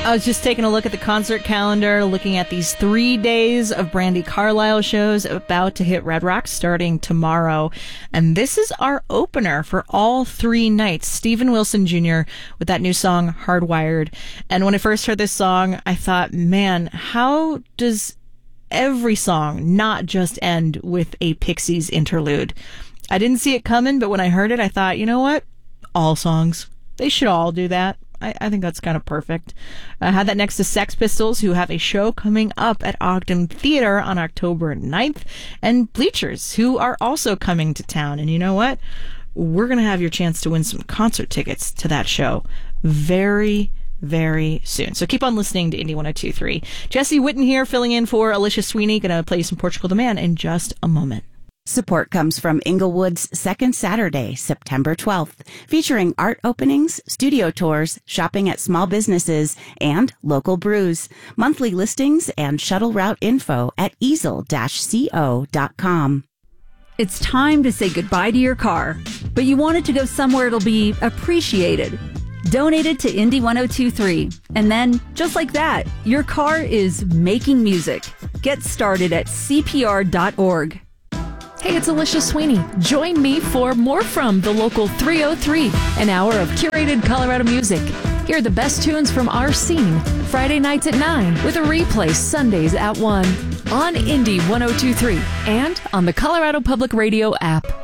I was just taking a look at the concert calendar, looking at these 3 days of Brandi Carlile shows about to hit Red Rocks starting tomorrow. And this is our opener for all 3 nights. Steven Wilson Jr. with that new song, Hardwired. And when I first heard this song, I thought, man, how does every song not just end with a Pixies interlude? I didn't see it coming, but when I heard it, I thought, you know what? All songs, they should all do that. I think that's kind of perfect. I had that next to Sex Pistols, who have a show coming up at Ogden Theater on October 9th, and Bleachers, who are also coming to town. And you know what? We're going to have your chance to win some concert tickets to that show very, very soon. So keep on listening to Indie 102.3. Jesse Witten here, filling in for Alicia Sweeney. Going to play some Portugal the Man in just a moment. Support comes from Inglewood's Second Saturday, September 12th, featuring art openings, studio tours, shopping at small businesses, and local brews. Monthly listings and shuttle route info at easel-co.com. It's time to say goodbye to your car, but you want it to go somewhere it'll be appreciated. Donate it to Indie 102.3. And then, just like that, your car is making music. Get started at CPR.org. Hey, it's Alicia Sweeney. Join me for More From the Local 303, an hour of curated Colorado music. Hear the best tunes from our scene, Friday nights at 9, with a replay Sundays at 1, on Indie 102.3, and on the Colorado Public Radio app.